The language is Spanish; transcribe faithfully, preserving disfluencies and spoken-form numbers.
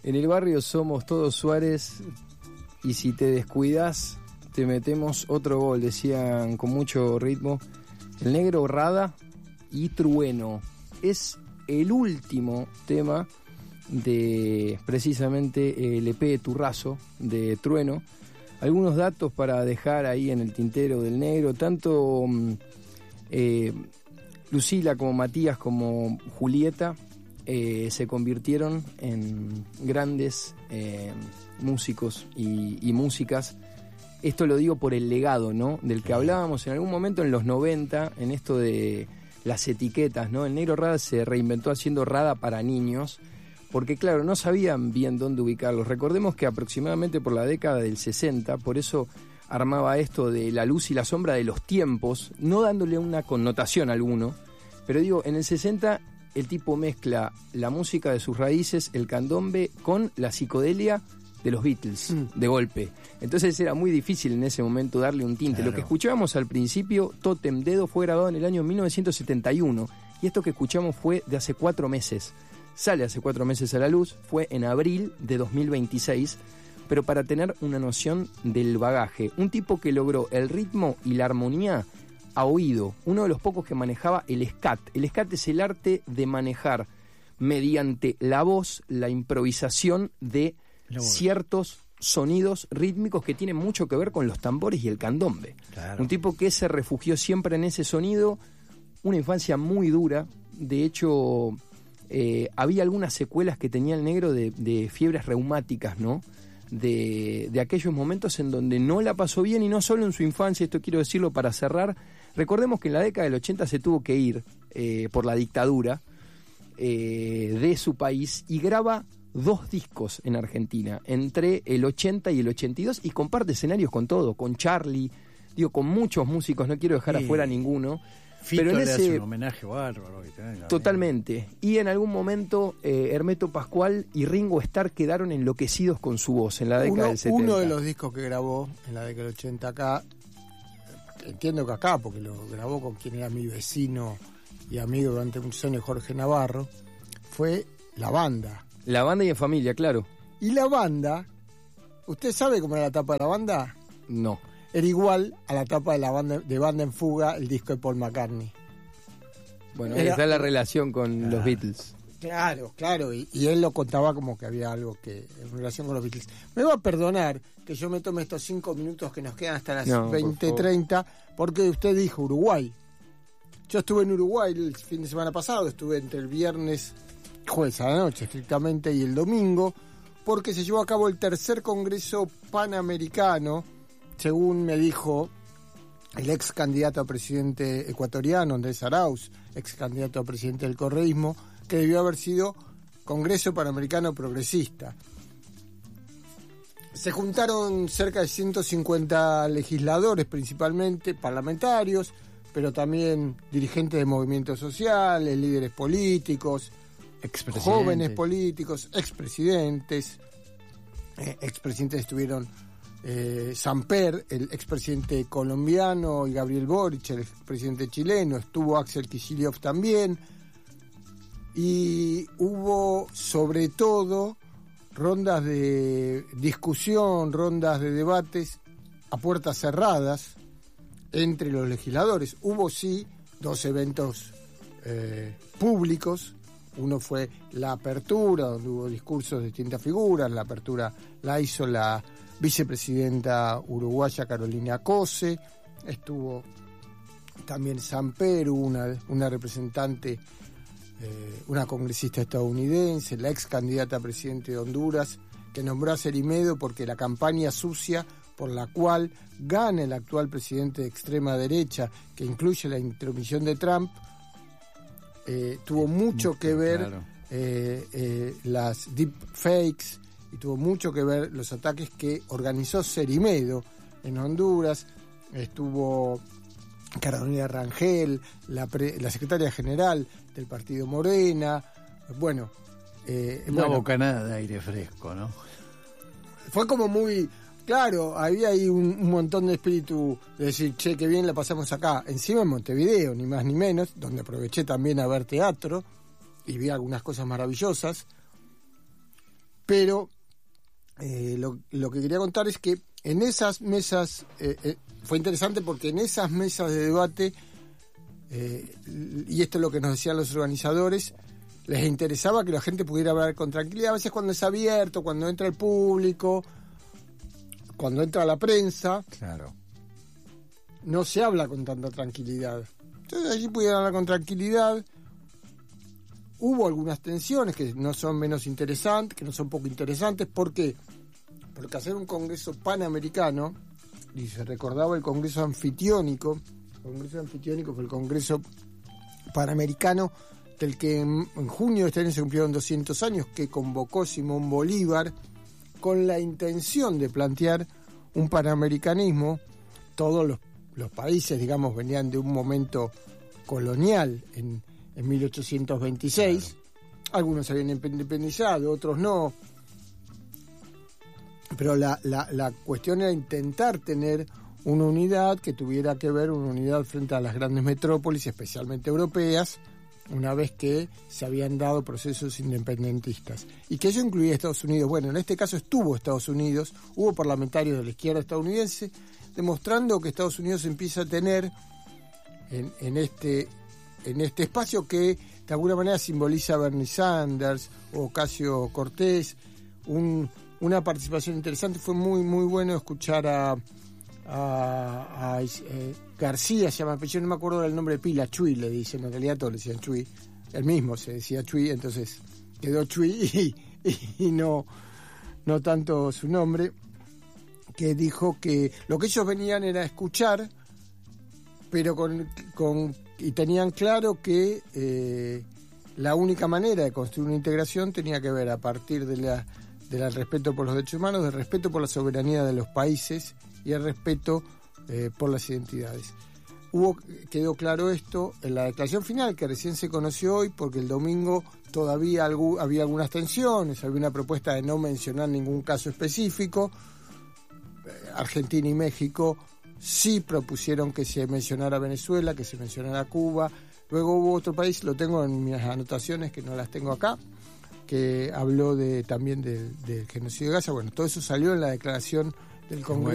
En el barrio somos todos Suárez y si te descuidas te metemos otro gol, decían con mucho ritmo. El Negro, Rada y Trueno. Es el último tema de precisamente el E P Turrazo de Trueno. Algunos datos para dejar ahí en el tintero del Negro. Tanto eh, Lucila como Matías como Julieta eh, se convirtieron en grandes eh, músicos y, y músicas. Esto lo digo por el legado, ¿no? Del que hablábamos en algún momento en los noventa, en esto de las etiquetas, ¿no? El Negro Rada se reinventó haciendo Rada para niños, porque claro, no sabían bien dónde ubicarlos. Recordemos que aproximadamente por la década del sesenta, por eso armaba esto de la luz y la sombra de los tiempos, no dándole una connotación a alguno, pero digo, en el sesenta el tipo mezcla la música de sus raíces, el candombe, con la psicodelia de los Beatles, mm. de golpe. Entonces era muy difícil en ese momento darle un tinte. Claro. Lo que escuchábamos al principio, Totem Dedo, fue grabado en el año mil novecientos setenta y uno, y esto que escuchamos fue de hace cuatro meses. Sale hace cuatro meses a la luz, fue en abril de dos mil veintiséis, pero para tener una noción del bagaje, un tipo que logró el ritmo y la armonía a oído, uno de los pocos que manejaba el scat. El scat es el arte de manejar mediante la voz, la improvisación de ciertos sonidos rítmicos que tienen mucho que ver con los tambores y el candombe. Claro. Un tipo que se refugió siempre en ese sonido, una infancia muy dura. De hecho, eh, había algunas secuelas que tenía el Negro de, de fiebres reumáticas, ¿no? De, de aquellos momentos en donde no la pasó bien, y no solo en su infancia. Esto quiero decirlo para cerrar. Recordemos que en la década del ochenta se tuvo que ir eh, por la dictadura eh, de su país, y graba dos discos en Argentina, entre el ochenta y el ochenta y dos, y comparte escenarios con todo, con Charlie, digo, con muchos músicos, no quiero dejar sí. afuera ninguno. Fito pero en le ese, hace un homenaje bárbaro. Totalmente. Y en algún momento eh, Hermeto Pascual y Ringo Starr quedaron enloquecidos con su voz en la década uno, del setenta. Uno de los discos que grabó en la década del ochenta acá, entiendo que acá, porque lo grabó con quien era mi vecino y amigo durante muchos años, Jorge Navarro, fue La Banda. La Banda y En Familia, claro. Y La Banda, ¿usted sabe cómo era la tapa de La Banda? No. Era igual a la tapa de la banda de Banda en Fuga, el disco de Paul McCartney. Bueno, era, está la relación con ah, los Beatles. Claro, claro, y, y él lo contaba como que había algo que en relación con los Beatles. Me va a perdonar que yo me tome estos cinco minutos que nos quedan hasta las no, veinte treinta, porque usted dijo Uruguay. Yo estuve en Uruguay el fin de semana pasado, estuve entre el viernes, jueves a la noche estrictamente, y el domingo, porque se llevó a cabo el tercer Congreso Panamericano, según me dijo el ex candidato a presidente ecuatoriano, Andrés Arauz, ex candidato a presidente del correísmo, que debió haber sido Congreso Panamericano Progresista. Se juntaron cerca de ciento cincuenta legisladores, principalmente parlamentarios, pero también dirigentes de movimientos sociales, líderes políticos, jóvenes políticos, expresidentes. Eh, expresidentes estuvieron eh, Samper, el expresidente colombiano, y Gabriel Boric, el expresidente chileno. Estuvo Axel Kicillof también. Y hubo, sobre todo, rondas de discusión, rondas de debates a puertas cerradas entre los legisladores. Hubo, sí, dos eventos eh, públicos. Uno fue la apertura, donde hubo discursos de distintas figuras. La apertura la hizo la vicepresidenta uruguaya Carolina Cose. Estuvo también Samper, una, una representante, eh, una congresista estadounidense, la ex candidata a presidente de Honduras, que nombró a Cerimedo porque la campaña sucia por la cual gana el actual presidente de extrema derecha, que incluye la intromisión de Trump, Eh, tuvo mucho que ver claro. eh, eh, las deepfakes, y tuvo mucho que ver los ataques que organizó Cerimedo en Honduras. Estuvo Carolina Rangel, la, pre, la secretaria general del partido Morena. Bueno, eh, una bueno, bocanada de aire fresco, ¿no? Fue como muy... Claro, había ahí un, un montón de espíritu de decir, che, qué bien la pasamos acá, encima en Montevideo, ni más ni menos, donde aproveché también a ver teatro y vi algunas cosas maravillosas. pero eh, lo, lo que quería contar es que en esas mesas, eh, eh, fue interesante porque en esas mesas de debate, eh, y esto es lo que nos decían los organizadores, les interesaba que la gente pudiera hablar con tranquilidad. A veces cuando es abierto, cuando entra el público, cuando entra la prensa, Claro. no se habla con tanta tranquilidad. Entonces allí pudieron hablar con tranquilidad. Hubo algunas tensiones que no son menos interesantes, que no son poco interesantes. ¿Por qué? Porque hacer un congreso panamericano, y se recordaba el congreso anfitriónico, el congreso anfitriónico fue el congreso panamericano del que en, en junio de este año se cumplieron doscientos años, que convocó Simón Bolívar con la intención de plantear un panamericanismo. Todos los, los países, digamos, venían de un momento colonial en, en mil ochocientos veintiséis. Claro. Algunos se habían independizado, otros no. Pero la, la, la cuestión era intentar tener una unidad que tuviera que ver, una unidad frente a las grandes metrópolis, especialmente europeas, una vez que se habían dado procesos independentistas. Y que eso incluía a Estados Unidos. Bueno, en este caso estuvo Estados Unidos, hubo parlamentarios de la izquierda estadounidense, demostrando que Estados Unidos empieza a tener en, en, este, en este espacio que de alguna manera simboliza a Bernie Sanders o Ocasio Cortés, un... una participación interesante. Fue muy muy bueno escuchar a, a, a eh, García, se llama apellido, no me acuerdo del nombre de pila, Chuy le dicen, en realidad todos le decían Chuy, él mismo se decía Chuy, entonces quedó Chuy y, y, y no, no tanto su nombre, que dijo que lo que ellos venían era escuchar, pero con, con y tenían claro que eh, la única manera de construir una integración tenía que ver a partir de la del respeto por los derechos humanos, del respeto por la soberanía de los países y el respeto eh, por las identidades. Hubo, quedó claro esto en la declaración final, que recién se conoció hoy, porque el domingo todavía algún, había algunas tensiones, había una propuesta de no mencionar ningún caso específico. Eh, Argentina y México sí propusieron que se mencionara Venezuela, que se mencionara Cuba. Luego hubo otro país, lo tengo en mis anotaciones, que no las tengo acá, que habló de también del, del genocidio de Gaza. Bueno, todo eso salió en la declaración del Congreso.